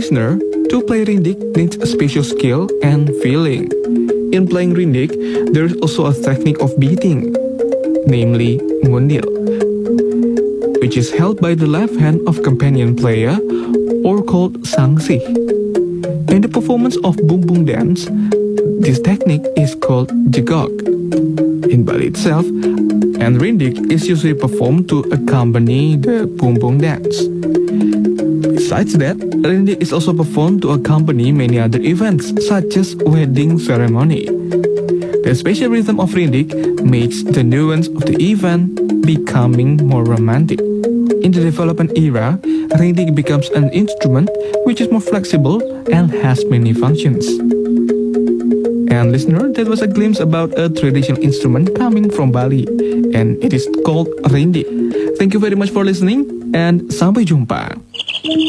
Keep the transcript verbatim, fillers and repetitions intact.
listener, to play rindik needs a special skill and feeling. In playing rindik, there is also a technique of beating, namely ngundil, which is held by the left hand of companion player, or called sangsi. In the performance of bumbung dance, this technique is called jegok in Bali itself, and rindik is usually performed to accompany the bumbung dance. Besides that, rindik is also performed to accompany many other events, such as wedding ceremony. The special rhythm of rindik makes the nuance of the event becoming more romantic. In the development era, rindik becomes an instrument which is more flexible and has many functions. And listener, that was a glimpse about a traditional instrument coming from Bali, and it is called rindik. Thank you very much for listening, and sampai jumpa.